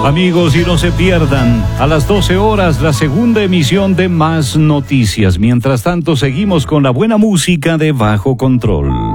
Amigos, y no se pierdan a las 12 horas la segunda emisión de Más Noticias. Mientras tanto, seguimos con la buena música de Bajo Control.